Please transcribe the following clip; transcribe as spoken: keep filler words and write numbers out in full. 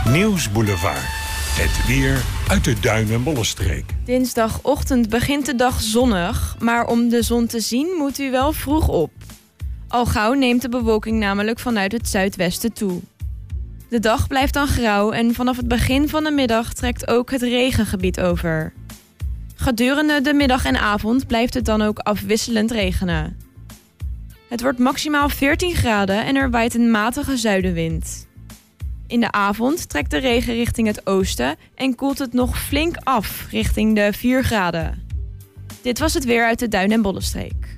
Nieuwsboulevard. Het weer uit de Duin- en Bollenstreek. Dinsdagochtend begint de dag zonnig, maar om de zon te zien moet u wel vroeg op. Al gauw neemt de bewolking namelijk vanuit het zuidwesten toe. De dag blijft dan grauw en vanaf het begin van de middag trekt ook het regengebied over. Gedurende de middag en avond blijft het dan ook afwisselend regenen. Het wordt maximaal veertien graden en er waait een matige zuidenwind. In de avond trekt de regen richting het oosten en koelt het nog flink af richting de vier graden. Dit was het weer uit de Duin- en Bollenstreek.